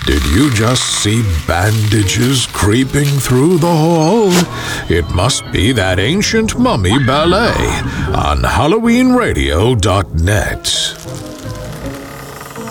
Did you just see bandages creeping through the hall? It must be that ancient mummy ballet on HalloweenRadio.net.